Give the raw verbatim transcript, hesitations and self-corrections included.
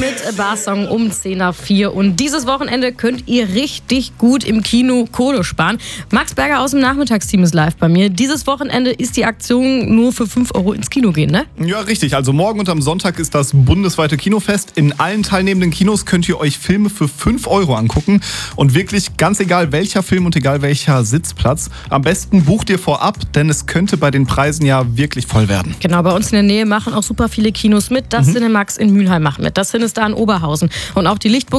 mit Barsong um zehn nach vier. Und dieses Wochenende könnt ihr richtig gut im Kino Kohle sparen. Max Berger aus dem Nachmittagsteam ist live bei mir. Dieses Wochenende ist die Aktion nur für fünf Euro ins Kino gehen, ne? Ja, richtig. Also morgen und am Sonntag ist das bundesweite Kinofest. In allen teilnehmenden Kinos könnt ihr euch Filme für fünf Euro angucken. Und wirklich ganz egal welcher Film und egal welcher Sitzplatz. Am besten bucht ihr vorab, denn es könnte bei den Preisen ja wirklich voll werden. Genau, bei uns in der Nähe machen auch super viele Kinos mit. Das mhm. Cinemax in Mülheim macht mit. Das Cine ist da in Oberhausen. Und auch die Lichtburg